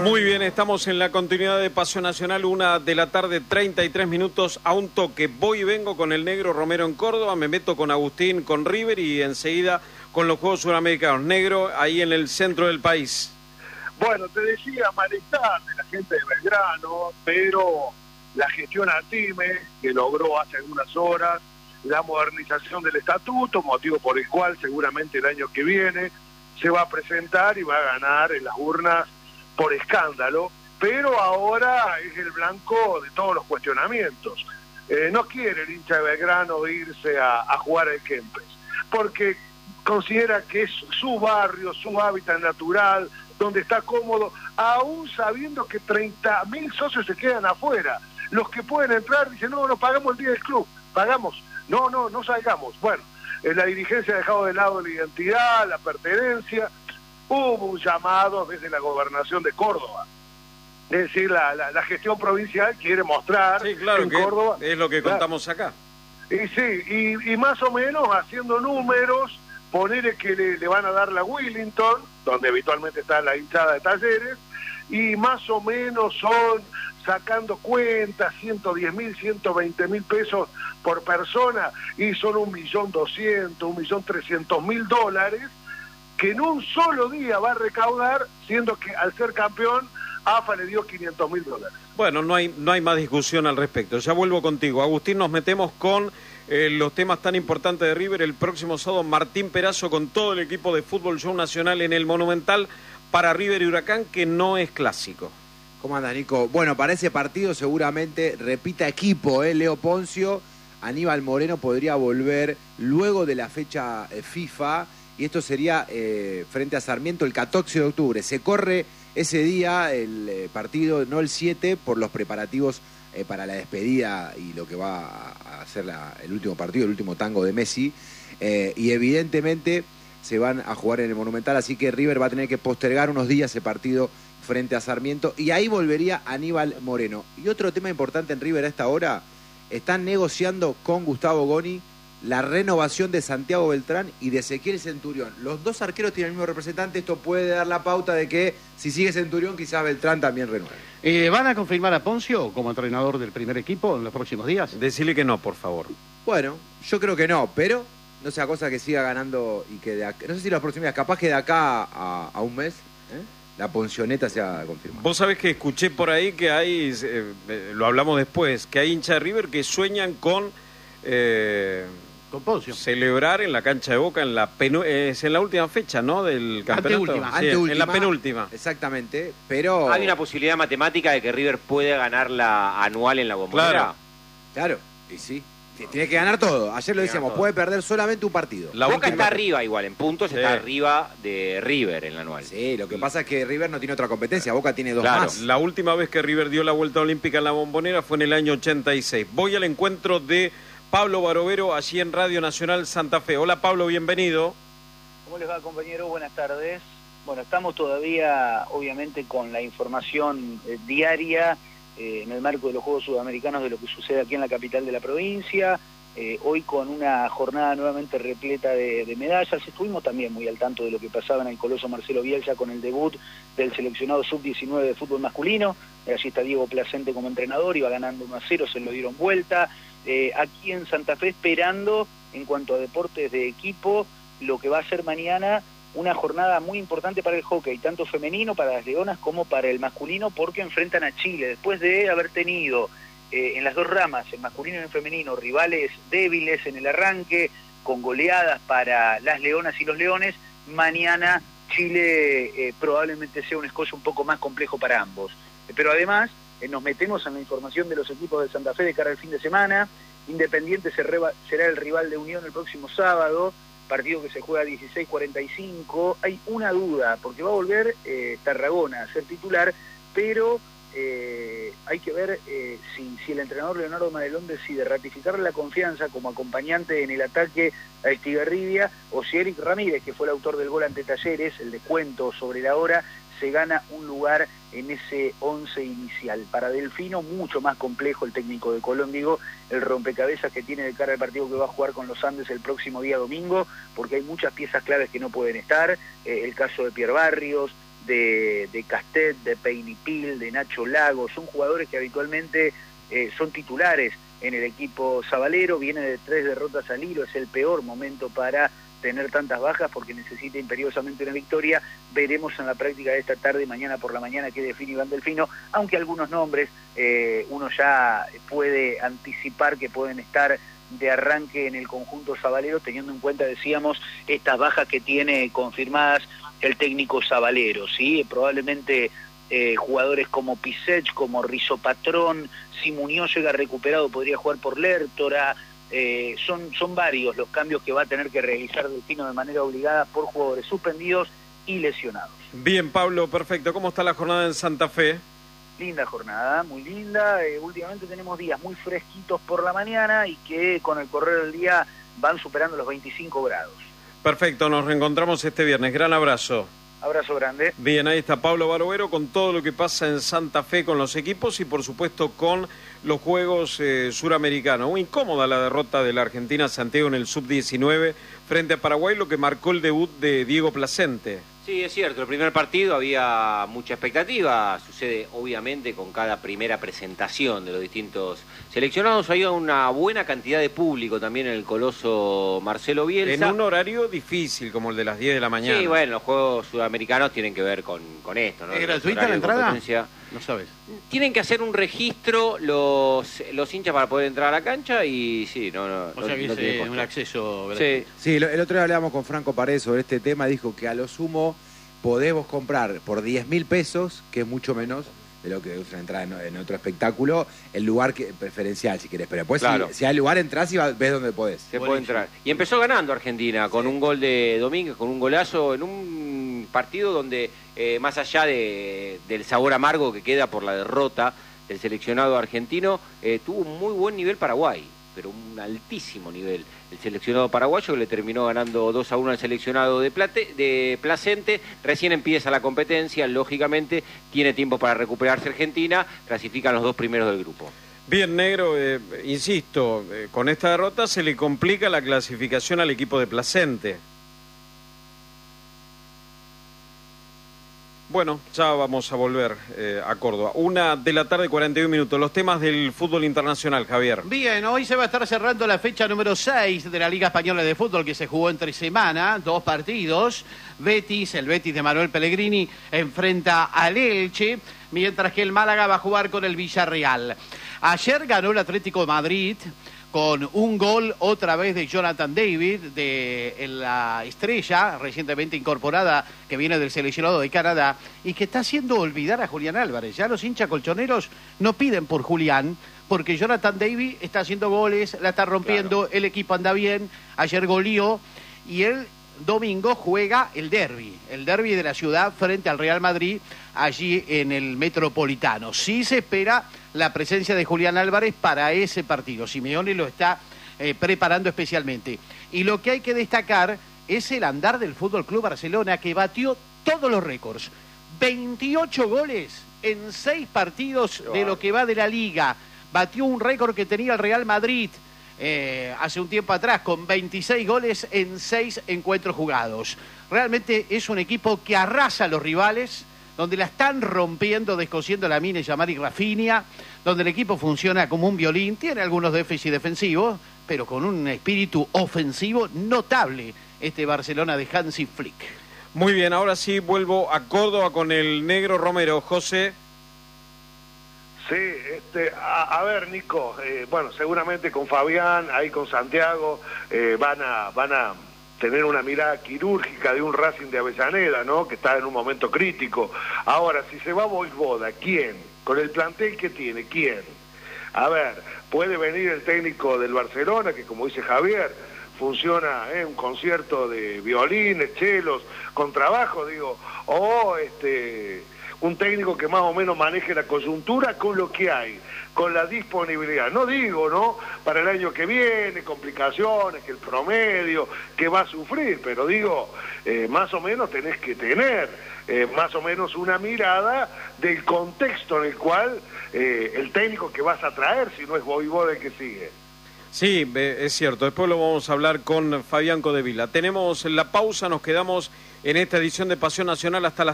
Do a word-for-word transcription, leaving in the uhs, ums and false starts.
Muy bien, estamos en la continuidad de Paseo Nacional, una de la tarde, treinta y tres minutos, a un toque. Voy y vengo con el Negro Romero en Córdoba, me meto con Agustín, con River y enseguida con los Juegos Suramericanos. Negro, ahí en el centro del país. Bueno, te decía, malestar de la gente de Belgrano, pero la gestión ATIME, que logró hace algunas horas la modernización del estatuto, motivo por el cual seguramente el año que viene se va a presentar y va a ganar en las urnas por escándalo, pero ahora es el blanco de todos los cuestionamientos. Eh, no quiere el hincha de Belgrano irse a, a jugar al Kempes, porque considera que es su barrio, su hábitat natural, donde está cómodo, aún sabiendo que treinta mil socios se quedan afuera. Los que pueden entrar dicen, no, no pagamos el día del club, pagamos, no, no, no salgamos. Bueno, eh, la dirigencia ha dejado de lado la identidad, la pertenencia. Hubo un llamado desde la gobernación de Córdoba. Es decir, la, la, la gestión provincial quiere mostrar sí, claro, en que Córdoba... es lo que contamos claro. acá. Y sí, y, y más o menos haciendo números, ponerle que le, le van a dar la Willington, donde habitualmente está la hinchada de Talleres, y más o menos son, sacando cuentas, ciento diez mil, ciento veinte mil pesos por persona, y son un millón doscientos, un millón trescientos mil dólares, que en un solo día va a recaudar, siendo que al ser campeón, A F A le dio quinientos mil dólares. Bueno, no hay, no hay más discusión al respecto. Ya vuelvo contigo. Agustín, nos metemos con eh, los temas tan importantes de River. El próximo sábado, Martín Perazo con todo el equipo de Fútbol Show Nacional en el Monumental para River y Huracán, que no es clásico. ¿Cómo andas, Nico? Bueno, para ese partido seguramente repita equipo, ¿eh? Leo Poncio, Aníbal Moreno podría volver luego de la fecha eh, FIFA, y esto sería eh, frente a Sarmiento el catorce de octubre. Se corre ese día el eh, partido, no el siete, por los preparativos eh, para la despedida y lo que va a hacer la, el último partido, el último tango de Messi. Eh, y evidentemente se van a jugar en el Monumental, así que River va a tener que postergar unos días ese partido frente a Sarmiento, y ahí volvería Aníbal Moreno. Y otro tema importante en River a esta hora, están negociando con Gustavo Goni la renovación de Santiago Beltrán y de Ezequiel Centurión. Los dos arqueros tienen el mismo representante. Esto puede dar la pauta de que si sigue Centurión, quizás Beltrán también renueve. Eh, ¿Van a confirmar a Poncio como entrenador del primer equipo en los próximos días? Decirle que no, por favor. Bueno, yo creo que no, pero no sea cosa que siga ganando y que de acá, no sé si las próximas, capaz que de acá a, a un mes, ¿eh? la Poncioneta se ha confirmado. Vos sabés que escuché por ahí que hay, eh, eh, lo hablamos después, que hay hinchas de River que sueñan con... Eh, Con Poncio. Celebrar en la cancha de Boca en la penu es en la última fecha, ¿no? Del campeonato. Anteúltima. Sí, Anteúltima, en la penúltima. Exactamente, pero... Hay una posibilidad matemática de que River pueda ganar la anual en la Bombonera. Claro. Claro, y sí. Tiene que ganar todo. Ayer lo decíamos, puede perder solamente un partido. La Boca última... está arriba igual, en puntos sí. está arriba de River en la anual. Sí, lo que pasa es que River no tiene otra competencia, Boca tiene dos claro, más. La última vez que River dio la vuelta olímpica en la Bombonera fue en el año ochenta y seis. Voy al encuentro de Pablo Barovero, allí en Radio Nacional Santa Fe. Hola Pablo, bienvenido. ¿Cómo les va, compañero? Buenas tardes. Bueno, estamos todavía, obviamente, con la información eh, diaria eh, en el marco de los Juegos Sudamericanos de lo que sucede aquí en la capital de la provincia. Eh, hoy con una jornada nuevamente repleta de, de medallas. Estuvimos también muy al tanto de lo que pasaba en el Coloso Marcelo Bielsa con el debut del seleccionado sub diecinueve de fútbol masculino. Eh, allí está Diego Placente como entrenador, iba ganando uno a cero, se lo dieron vuelta. Eh, aquí en Santa Fe esperando, en cuanto a deportes de equipo, lo que va a ser mañana una jornada muy importante para el hockey, tanto femenino para las Leonas como para el masculino, porque enfrentan a Chile, después de haber tenido eh, en las dos ramas, el masculino y el femenino, rivales débiles en el arranque, con goleadas para las Leonas y los Leones. Mañana Chile eh, probablemente sea un escollo un poco más complejo para ambos, eh, pero además Eh, nos metemos en la información de los equipos de Santa Fe de cara al fin de semana. Independiente se reba, será el rival de Unión el próximo sábado, partido que se juega a dieciséis cuarenta y cinco. Hay una duda, porque va a volver eh, Tarragona a ser titular, pero eh, hay que ver eh, si, si el entrenador Leonardo Madelón decide ratificarle la confianza como acompañante en el ataque a Estigarribia, o si Eric Ramírez, que fue el autor del gol ante Talleres, el descuento sobre la hora, se gana un lugar en ese once inicial. Para Delfino, mucho más complejo el técnico de Colón, digo, el rompecabezas que tiene de cara al partido que va a jugar con los Andes el próximo día domingo, porque hay muchas piezas claves que no pueden estar, eh, el caso de Pierre Barrios, de, de Castet, de Peinipil, de Nacho Lagos, son jugadores que habitualmente eh, son titulares en el equipo sabalero, viene de tres derrotas al hilo, es el peor momento para tener tantas bajas porque necesita imperiosamente una victoria. Veremos en la práctica de esta tarde y mañana por la mañana qué define Iván Delfino, aunque algunos nombres eh, uno ya puede anticipar que pueden estar de arranque en el conjunto sabalero, teniendo en cuenta, decíamos, estas bajas que tiene confirmadas el técnico sabalero, ¿sí? Probablemente eh, jugadores como Pisech, como Rizopatrón, si Muñoz llega recuperado podría jugar por Lertora. Eh, son, son varios los cambios que va a tener que realizar Delfino de manera obligada por jugadores suspendidos y lesionados. Bien, Pablo, perfecto. ¿Cómo está la jornada en Santa Fe? Linda jornada, muy linda. Eh, últimamente tenemos días muy fresquitos por la mañana y que con el correr del día van superando los veinticinco grados. Perfecto, nos reencontramos este viernes. Gran abrazo. Abrazo grande. Bien, ahí está Pablo Barovero con todo lo que pasa en Santa Fe con los equipos y por supuesto con los Juegos eh, Suramericanos. Muy incómoda la derrota de la Argentina Santiago en el sub diecinueve frente a Paraguay, lo que marcó el debut de Diego Placente. Sí, es cierto, el primer partido había mucha expectativa, sucede obviamente con cada primera presentación de los distintos seleccionados, había una buena cantidad de público también en el coloso Marcelo Bielsa. En un horario difícil como el de las diez de la mañana. Sí, bueno, los Juegos Sudamericanos tienen que ver con, con esto, ¿no? ¿Es gratuita la entrada? No sabes. Tienen que hacer un registro los los hinchas para poder entrar a la cancha y sí, no, no. O sea que no, no es un acceso. Sí. Sí, el otro día hablábamos con Franco Paredes sobre este tema, dijo que a lo sumo podemos comprar por diez mil pesos, que es mucho menos de lo que es una entrada en, en otro espectáculo, el lugar que, preferencial, si querés. Pero después, claro, si, si hay lugar, entrás y va, ves dónde podés. Se puede entrar. Y empezó ganando Argentina con sí. un gol de Domínguez, con un golazo en un partido donde, eh, más allá de, del sabor amargo que queda por la derrota del seleccionado argentino, eh, tuvo un muy buen nivel Paraguay, pero un altísimo nivel. El seleccionado paraguayo que le terminó ganando dos a uno al seleccionado de, Plate, de Placente. Recién empieza la competencia, lógicamente tiene tiempo para recuperarse Argentina, clasifican los dos primeros del grupo. Bien, Negro, eh, insisto, eh, con esta derrota se le complica la clasificación al equipo de Placente. Bueno, ya vamos a volver eh, a Córdoba. Una de la tarde, cuarenta y un minutos. Los temas del fútbol internacional, Javier. Bien, hoy se va a estar cerrando la fecha número seis de la Liga Española de Fútbol, que se jugó entre semana, dos partidos. Betis, el Betis de Manuel Pellegrini, enfrenta al Elche, mientras que el Málaga va a jugar con el Villarreal. Ayer ganó el Atlético de Madrid con un gol otra vez de Jonathan David, de la estrella recientemente incorporada que viene del seleccionado de Canadá y que está haciendo olvidar a Julián Álvarez. Ya los hinchas colchoneros no piden por Julián, porque Jonathan David está haciendo goles, la está rompiendo, claro. El equipo anda bien, ayer goleó y el domingo juega el derbi, el derbi de la ciudad frente al Real Madrid, allí en el Metropolitano. Sí se espera la presencia de Julián Álvarez para ese partido. Simeone lo está eh, preparando especialmente. Y lo que hay que destacar es el andar del Fútbol Club Barcelona, que batió todos los récords. veintiocho goles en seis partidos de lo que va de la Liga. Batió un récord que tenía el Real Madrid eh, hace un tiempo atrás, con veintiséis goles en seis encuentros jugados. Realmente es un equipo que arrasa a los rivales, donde la están rompiendo, descosiendo la mina y Yamal y Rafinha, donde el equipo funciona como un violín, tiene algunos déficits defensivos, pero con un espíritu ofensivo notable este Barcelona de Hansi Flick. Muy bien, ahora sí vuelvo a Córdoba con el Negro Romero. José. Sí, este, a, a ver, Nico, eh, bueno, seguramente con Fabián, ahí con Santiago, eh, van a... van a tener una mirada quirúrgica de un Racing de Avellaneda, ¿no? Que está en un momento crítico. Ahora, si se va Vojvoda, ¿quién? Con el plantel que tiene, ¿quién? A ver, puede venir el técnico del Barcelona, que como dice Javier, funciona ¿eh? un concierto de violines, chelos, con trabajo, digo, o este un técnico que más o menos maneje la coyuntura con lo que hay, con la disponibilidad. No digo, ¿no? Para el año que viene, complicaciones, que el promedio, que va a sufrir, pero digo, eh, más o menos tenés que tener eh, más o menos una mirada del contexto en el cual eh, el técnico que vas a traer, si no es Vojvoda el que sigue. Sí, es cierto. Después lo vamos a hablar con Fabián Codevila. Tenemos la pausa, nos quedamos en esta edición de Pasión Nacional hasta las